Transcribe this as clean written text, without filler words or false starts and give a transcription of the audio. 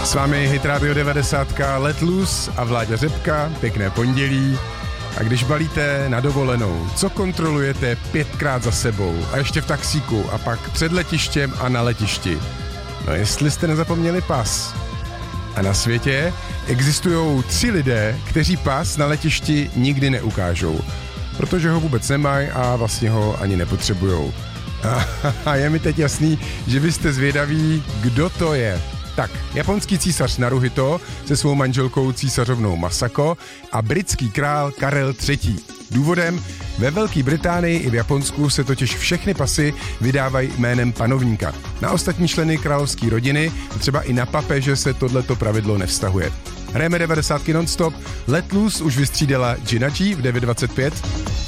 S vámi Hit Radio 90, Let Loose a Vláďa Řepka, pěkné pondělí. A když balíte na dovolenou, co kontrolujete 5krát za sebou a ještě v taxíku a pak před letištěm a na letišti? No jestli jste nezapomněli pas. A na světě existují 3 lidé, kteří pas na letišti nikdy neukážou, protože ho vůbec nemají a vlastně ho ani nepotřebujou. A je mi teď jasný, že vy jste zvědaví, kdo to je. Tak, japonský císař Naruhito se svou manželkou císařovnou Masako a britský král Karel III. Důvodem? Ve Velké Británii i v Japonsku se totiž všechny pasy vydávají jménem panovníka. Na ostatní členy královské rodiny, třeba i na papeže, se tohleto pravidlo nevztahuje. Hrajeme 90 non-stop, Let Loose už vystřídala Gina G v 9:25.